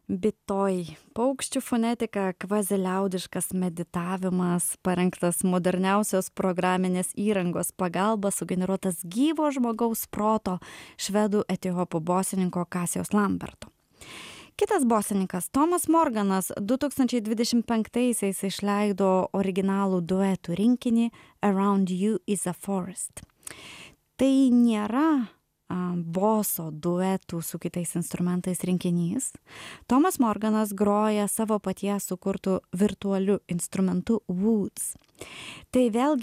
Bitoj paukščių fonetika, kvaziliaudiškas meditavimas, parengtas moderniausios programinės įrangos pagalba, sugeneruotas gyvo žmogaus proto švedų etiopų bosininko Kasijos Lamberto. Kitas bosininkas Tomas Morganas 2025-aisiais išleido originalų duetų rinkinį Around You is a Forest. Tai nėra boso duetų su kitais instrumentais rinkinys. Tomas Morganas groja savo paties sukurtų virtualiu instrumentu Woods. Tai vėlgi